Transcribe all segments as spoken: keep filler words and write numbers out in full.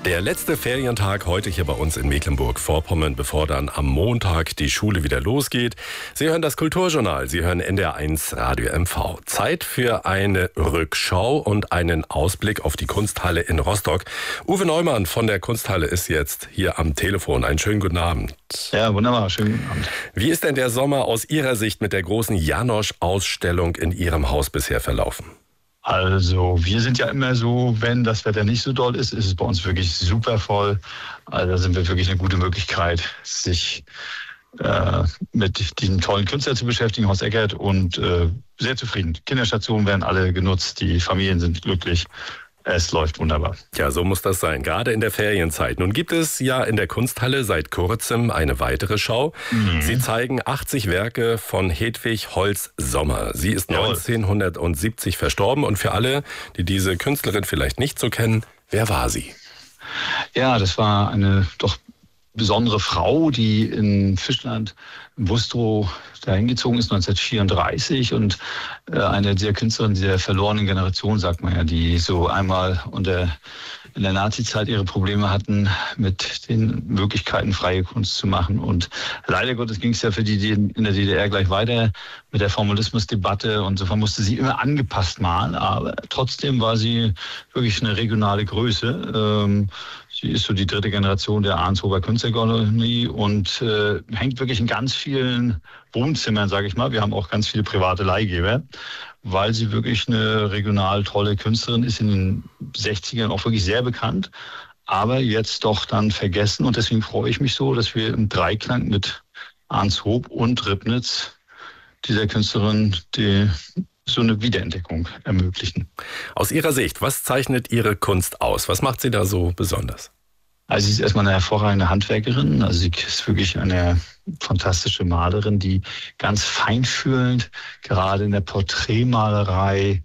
Der letzte Ferientag heute hier bei uns in Mecklenburg-Vorpommern, bevor dann am Montag die Schule wieder losgeht. Sie hören das Kulturjournal, Sie hören N D R eins Radio M V. Zeit für eine Rückschau und einen Ausblick auf die Kunsthalle in Rostock. Uwe Neumann von der Kunsthalle ist jetzt hier am Telefon. Einen schönen guten Abend. Ja, wunderbar, schönen guten Abend. Wie ist denn der Sommer aus Ihrer Sicht mit der großen Janosch-Ausstellung in Ihrem Haus bisher verlaufen? Also wir sind ja immer so, wenn das Wetter nicht so doll ist, ist es bei uns wirklich super voll. Also da sind wir wirklich eine gute Möglichkeit, sich äh, mit diesem tollen Künstler zu beschäftigen, Horst Eckert, und äh, sehr zufrieden. Kinderstationen werden alle genutzt, die Familien sind glücklich. Es läuft wunderbar. Ja, so muss das sein, gerade in der Ferienzeit. Nun gibt es ja in der Kunsthalle seit kurzem eine weitere Schau. Mhm. Sie zeigen achtzig Werke von Hedwig Holtz-Sommer. Sie ist Jawohl. neunzehnhundertsiebzig verstorben. Und für alle, die diese Künstlerin vielleicht nicht so kennen, wer war sie? Ja, das war eine doch besondere Frau, die in Fischland, in Wustrow, dahin gezogen ist neunzehnhundertvierunddreißig und äh, eine der Künstlerin der verlorenen Generation, sagt man ja, die so einmal unter in der Nazizeit ihre Probleme hatten mit den Möglichkeiten, freie Kunst zu machen. Und leider Gottes ging es ja für die, die in der D D R gleich weiter mit der Formalismusdebatte. Und insofern musste sie immer angepasst malen, aber trotzdem war sie wirklich eine regionale Größe. Ähm, sie ist so die dritte Generation der Arnshofer Künstlerkolonie und äh, hängt wirklich in ganz vielen Wohnzimmern, sage ich mal. Wir haben auch ganz viele private Leihgeber, weil sie wirklich eine regional tolle Künstlerin ist, in den sechzigern auch wirklich sehr bekannt, aber jetzt doch dann vergessen. Und deswegen freue ich mich so, dass wir im Dreiklang mit Arnshof und Ribnitz dieser Künstlerin die so eine Wiederentdeckung ermöglichen. Aus Ihrer Sicht, was zeichnet Ihre Kunst aus? Was macht sie da so besonders? Also sie ist erstmal eine hervorragende Handwerkerin. Also sie ist wirklich eine fantastische Malerin, die ganz feinfühlend, gerade in der Porträtmalerei,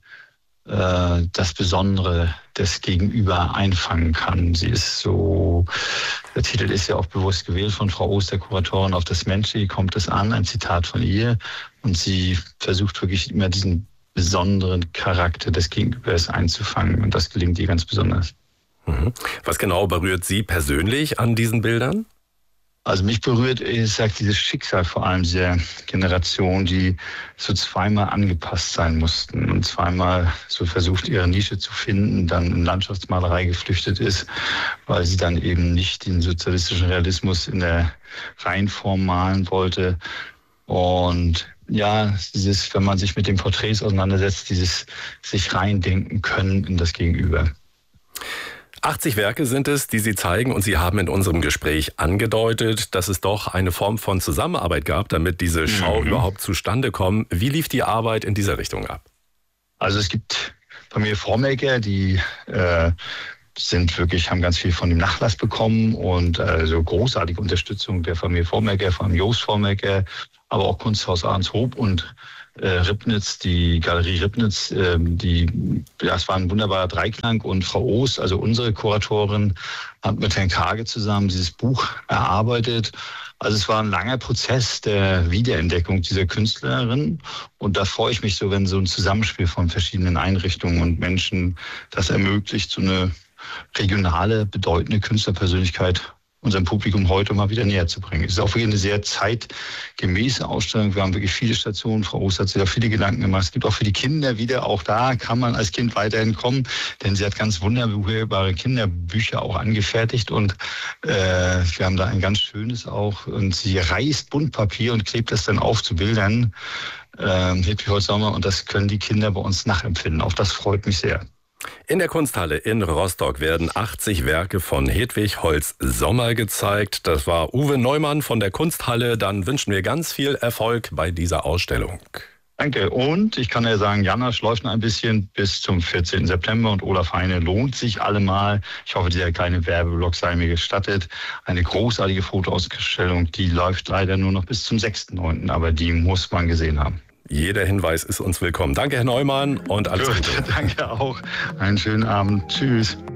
äh, das Besondere des Gegenüber einfangen kann. Sie ist so, der Titel ist ja auch bewusst gewählt von Frau Oster, Kuratorin, auf das Menschliche kommt es an, ein Zitat von ihr. Und sie versucht wirklich immer diesen besonderen Charakter des Gegenübers einzufangen. Und das gelingt ihr ganz besonders. Was genau berührt Sie persönlich an diesen Bildern? Also mich berührt, ich sage, dieses Schicksal vor allem dieser Generation, die so zweimal angepasst sein mussten und zweimal so versucht, ihre Nische zu finden, dann in Landschaftsmalerei geflüchtet ist, weil sie dann eben nicht den sozialistischen Realismus in der Reihenform malen wollte. Und ja, dieses, wenn man sich mit den Porträts auseinandersetzt, dieses sich reindenken können in das Gegenüber. achtzig Werke sind es, die Sie zeigen, und Sie haben in unserem Gespräch angedeutet, dass es doch eine Form von Zusammenarbeit gab, damit diese Schau mhm. überhaupt zustande kommt. Wie lief die Arbeit in dieser Richtung ab? Also es gibt Familie Vormaker, die äh, sind wirklich, haben ganz viel von dem Nachlass bekommen und also großartige Unterstützung der Familie Vormaker, von Jost Vormaker, aber auch Kunsthaus Arnshof und Äh, Ribnitz, die Galerie Ribnitz, äh, die, das war ein wunderbarer Dreiklang, und Frau Oos, also unsere Kuratorin, hat mit Herrn Kage zusammen dieses Buch erarbeitet. Also es war ein langer Prozess der Wiederentdeckung dieser Künstlerin, und da freue ich mich so, wenn so ein Zusammenspiel von verschiedenen Einrichtungen und Menschen das ermöglicht, so eine regionale, bedeutende Künstlerpersönlichkeit unserem Publikum heute mal wieder näher zu bringen. Es ist auch wirklich eine sehr zeitgemäße Ausstellung. Wir haben wirklich viele Stationen. Frau Ost hat sich da viele Gedanken gemacht. Es gibt auch für die Kinder wieder, auch da kann man als Kind weiterhin kommen, denn sie hat ganz wunderbare Kinderbücher auch angefertigt, und äh, wir haben da ein ganz schönes auch, und sie reißt Buntpapier und klebt das dann auf zu Bildern. Äh, Hedwig Holtz-Sommer, und das können die Kinder bei uns nachempfinden. Auch das freut mich sehr. In der Kunsthalle in Rostock werden achtzig Werke von Hedwig Holtz-Sommer gezeigt. Das war Uwe Neumann von der Kunsthalle. Dann wünschen wir ganz viel Erfolg bei dieser Ausstellung. Danke. Und ich kann ja sagen, Janosch läuft noch ein bisschen bis zum vierzehnten September, und Olaf Heine lohnt sich allemal. Ich hoffe, dieser kleine Werbeblock sei mir gestattet. Eine großartige Fotoausstellung, die läuft leider nur noch bis zum sechsten neunten, aber die muss man gesehen haben. Jeder Hinweis ist uns willkommen. Danke, Herr Neumann, und alles Gut, Gute. Danke auch. Einen schönen Abend. Tschüss.